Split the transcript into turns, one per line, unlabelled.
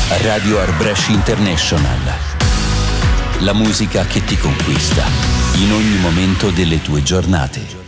Radio Arbresh International. La musica che ti conquista in ogni momento delle tue giornate.